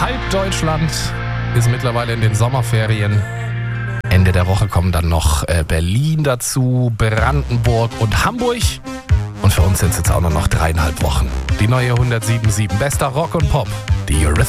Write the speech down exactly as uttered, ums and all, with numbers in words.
halb Deutschland ist mittlerweile in den Sommerferien. Ende der Woche kommen dann noch äh, Berlin dazu, Brandenburg und Hamburg. Und für uns sind es jetzt auch nur noch dreieinhalb Wochen. Die neue hundertsieben Komma sieben bester Rock und Pop, die Eurythmics.